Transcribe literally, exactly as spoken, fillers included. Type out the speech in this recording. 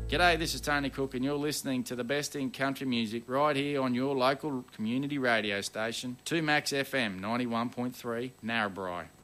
G'day, this is Tony Cook and you're listening to the best in country music right here on your local community radio station, two Max F M ninety-one point three, Narrabri.